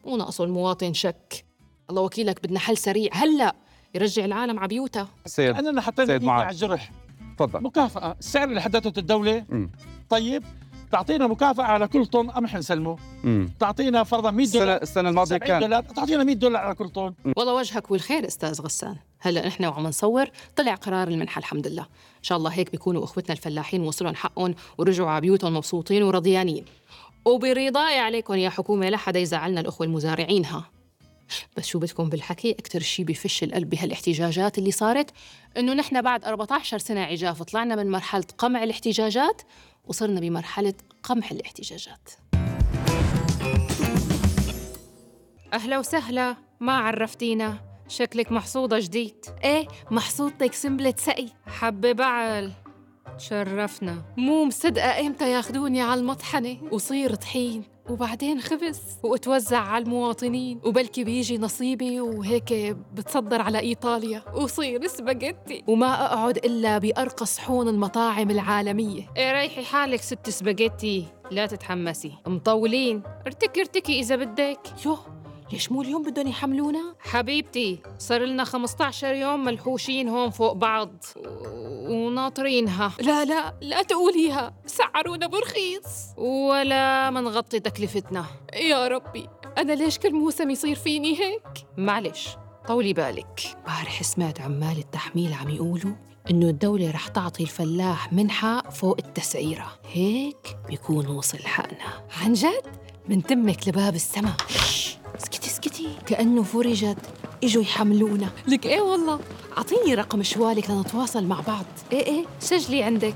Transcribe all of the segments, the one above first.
وناقصه المواطن شك. الله وكيلك بدنا حل سريع هلأ يرجع العالم على بيوتها. أنا حطينا إيدنا على الجرح. تفضل. مكافأة، السعر اللي حددته الدولة. طيب تعطينا مكافأة على كل طن قمح نسلمه. تعطينا فرضا $100. السنة الماضية كان تعطينا $100 على كل طن. والله وجهك والخير أستاذ غسان. هلأ نحن وعم نصور طلع قرار المنحة الحمد لله. إن شاء الله هيك بيكونوا إخوتنا الفلاحين وصلوا حقهم ورجعوا على بيوتهم مبسوطين ورضيانين. وبرضاي عليكم يا حكومة لا حدا يزعلنا الأخوة المزارعين بس شو بدكم بالحكي أكتر شي بفش القلب بهالاحتجاجات اللي صارت إنه نحن بعد 14 سنة عجاف طلعنا من مرحلة قمع الاحتجاجات وصرنا بمرحلة قمح الاحتجاجات. أهلا وسهلا، ما عرفتينا، شكلك محصودة جديد. إيه محصودتك سنبلة سقي حبة بعل، تشرفنا. مو مصدقة إمتى ياخدوني على المطحنة وصير طحين وبعدين خبز واتوزع على المواطنين وبلكي بيجي نصيبي وهيك بتصدر على إيطاليا وصير سباجيتي وما أقعد إلا بأرقى صحون المطاعم العالمية. إيه ريحي حالك ست سباجيتي، لا تتحمسي مطولين، ارتكي إذا بدك. ليش مو اليوم بدهم يحملونا؟ حبيبتي صار لنا 15 يوم ملحوشين هون فوق بعض وناطرينها. لا تقوليها، سعرونا برخيص ولا منغطي تكلفتنا. يا ربي أنا ليش كل موسم يصير فيني هيك؟ معلش طولي بالك. بارح سمعت عمال التحميل عم يقولوا إنه الدولة رح تعطي الفلاح منحة فوق التسعيرة، هيك بيكون وصل حقنا. عن جد؟ من تمك لباب السما. اسكتي كأنه فرجت إجوا يحملونا. لك إيه والله، أعطيني رقم شوالك لنتواصل مع بعض. إيه سجلي عندك.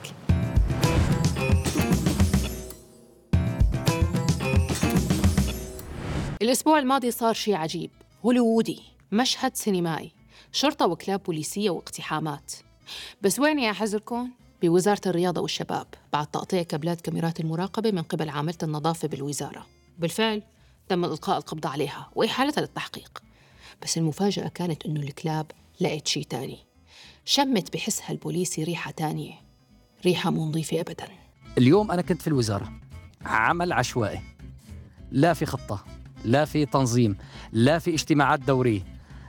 الأسبوع الماضي صار شيء عجيب هوليوودي، مشهد سينمائي، شرطة وكلاب بوليسية واقتحامات. بس وين يا حزركم؟ بوزارة الرياضة والشباب بعد تقطيع كابلات كاميرات المراقبة من قبل عاملة النظافة بالوزارة. بالفعل تم إلقاء القبض عليها وإحالتها للتحقيق. بس المفاجأة كانت إنه الكلاب لقيت شيء تاني، شمت بحسها البوليسي ريحة تانية، ريحة مو نظيفة أبداً. اليوم أنا كنت في الوزارة، عمل عشوائي، لا في خطة، لا في تنظيم، لا في اجتماعات دورية،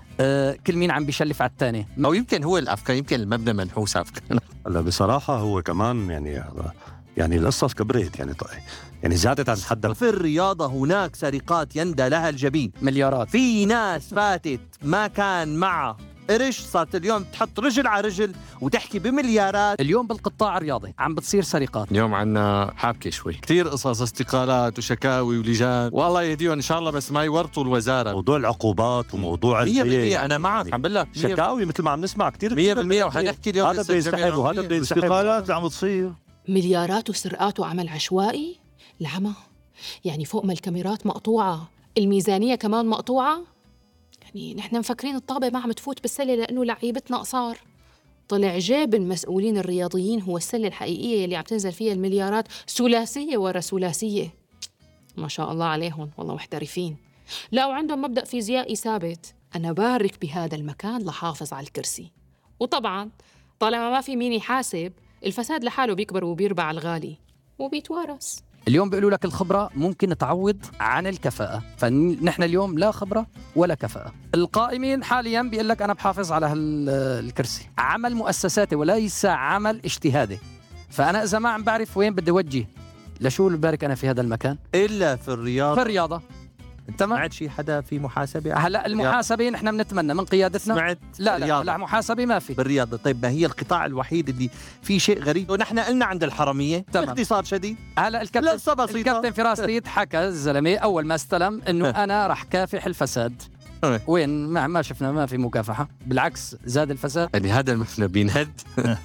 كل مين عم بيشلف على التاني. أو يمكن هو الأفكار، يمكن المبنى منحوس أفكار. لا بصراحة هو كمان يعني القصص كبرت، يعني زادت عن حدها. في الرياضة هناك سرقات يندى لها الجبين، مليارات. في ناس فاتت ما كان معها قرش، صارت اليوم تحط رجل على رجل وتحكي بمليارات. اليوم بالقطاع الرياضي عم بتصير سرقات. اليوم عنا حابكة شوي، كتير قصص استقالات وشكاوي ولجان، والله يهديهم إن شاء الله، بس ما يورطوا الوزارة. موضوع العقوبات وموضوع 100% أنا معك، الحمد لله. شكاوي مثل ما عم نسمع كتير 100%. وحنحكي اليوم هذا بده ينسحب وهذا بده ينسحب. استقالات عم تصير، مليارات وسرقات وعمل عشوائي. العمى يعني فوق ما الكاميرات مقطوعة الميزانية كمان مقطوعة. يعني نحن مفكرين الطابة ما عم تفوت بالسلة لأنه لعيبتنا قصار. طلع جيب المسؤولين الرياضيين هو السلة الحقيقية اللي عم تنزل فيها المليارات، ثلاثية ورا ثلاثية. ما شاء الله عليهم والله محترفين. لا وعندهم مبدأ فيزيائي ثابت، أنا بارك بهذا المكان لحافظ على الكرسي. وطبعاً طالما ما في مين يحاسب، الفساد لحاله بيكبر وبيربع الغالي وبيتوارث. اليوم بيقولوا لك الخبرة ممكن تعوض عن الكفاءة، فنحن اليوم لا خبرة ولا كفاءة. القائمين حاليا بيقول لك أنا بحافظ على الكرسي، عمل مؤسساتي وليس عمل اجتهادي. فأنا إذا ما عم بعرف وين بدي وجه، لشو ببارك أنا في هذا المكان إلا في الرياضة. في الرياضة ما عاد شي حدا في محاسبة. هلا المحاسبة نحن بنتمنى من قيادتنا. سمعت لا محاسبة ما في بالرياضة. طيب ما هي القطاع الوحيد اللي في شيء غريب، ونحن قلنا عند الحرمية باختصار شديد. هلا الكابتن فراس ريد حكى الزلمة أول ما استلم إنه أنا رح كافح الفساد. وين ما شفنا، ما في مكافحة، بالعكس زاد الفساد. يعني هذا المبنى بينهد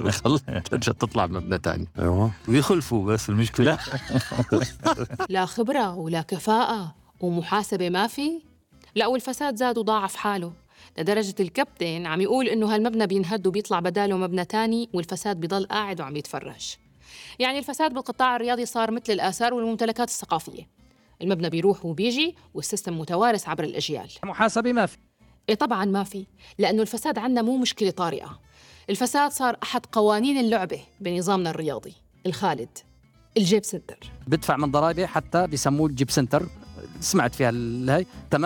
ترجع تطلع مبنى تاني. ايوه بيخلفوا، بس المشكلة لا خبرة ولا كفاءة ومحاسبة ما في. لا والفساد زاد وضاعف حاله لدرجة الكابتن عم يقول إنه هالمبنى بينهد وبيطلع بداله مبنى تاني والفساد بيضل قاعد وعم يتفرج. يعني الفساد بالقطاع الرياضي صار مثل الآثار والممتلكات الثقافية، المبنى بيروح وبيجي والسيستم متوارث عبر الأجيال. محاسبة ما في. إيه طبعاً ما في، لأنه الفساد عندنا مو مشكلة طارئة. الفساد صار أحد قوانين اللعبة بنظامنا الرياضي الخالد، الجيب سنتر. بدفع من ضرائبه حتى بيسموه الجيب سنتر، سمعت فيها هاي تمام.